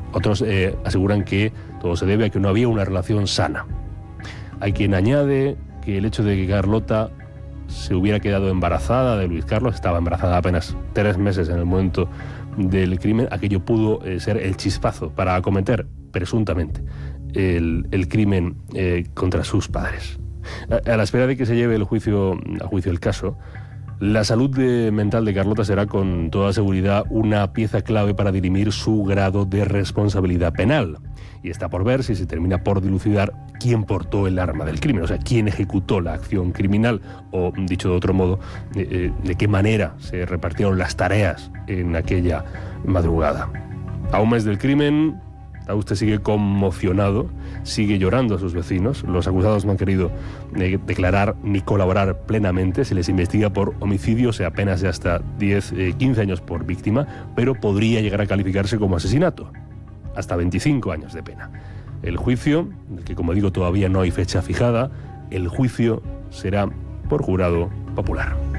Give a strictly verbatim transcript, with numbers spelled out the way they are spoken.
Otros eh, aseguran que todo se debe a que no había una relación sana. Hay quien añade que el hecho de que Carlota se hubiera quedado embarazada de Luis Carlos, estaba embarazada apenas tres meses en el momento del crimen, aquello pudo eh, ser el chispazo para acometer, presuntamente, el, el crimen eh, contra sus padres. A, a la espera de que se lleve el juicio, a juicio el caso, la salud de, mental de Carlota será con toda seguridad una pieza clave para dirimir su grado de responsabilidad penal. Y está por ver si se termina por dilucidar quién portó el arma del crimen, o sea, quién ejecutó la acción criminal, o, dicho de otro modo, de, eh, de qué manera se repartieron las tareas en aquella madrugada. A un mes del crimen, Auste sigue conmocionado, sigue llorando a sus vecinos. Los acusados no han querido eh, declarar ni colaborar plenamente. Se les investiga por homicidio, o sea, penas de hasta diez, quince años por víctima, pero podría llegar a calificarse como asesinato. Hasta veinticinco años de pena. El juicio, del que como digo todavía no hay fecha fijada, el juicio será por jurado popular.